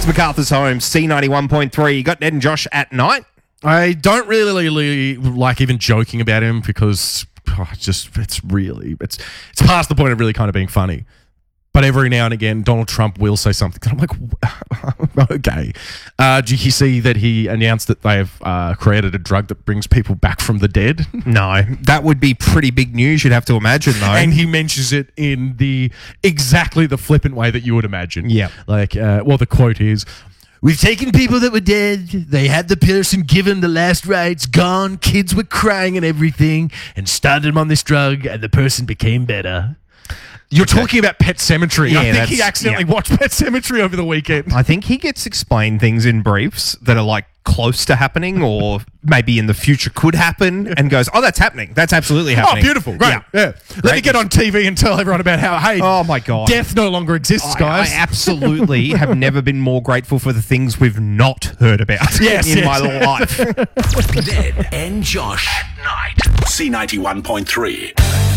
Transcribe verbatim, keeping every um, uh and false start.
MacArthur's home, C ninety-one point three. You got Ned and Josh at night? I don't really, really like even joking about him because oh, it's just it's really it's it's past the point of really kind of being funny. But every now and again, Donald Trump will say something. And I'm like, okay. Uh, did you see that he announced that they have uh, created a drug that brings people back from the dead? No. That would be pretty big news, you'd have to imagine, though. And he mentions it in the exactly the flippant way that you would imagine. Yeah. Like, uh, well, the quote is, "We've taken people that were dead. They had the person given the last rites, gone. Kids were crying and everything, and started them on this drug, and the person became better." You're okay. talking about Pet Sematary. Yeah, I think he that's- accidentally yeah. watched Pet Sematary over the weekend. I think he gets explained things in briefs that are like close to happening or maybe in the future could happen and goes, oh, that's happening. That's absolutely happening. Oh, beautiful. Great. Yeah. Yeah. Let Great. me get on T V and tell everyone about how, hey, Oh, my God. death no longer exists, I, guys. I absolutely have never been more grateful for the things we've not heard about Yes, in yes. my life. Ned and Josh at night. C ninety-one point three.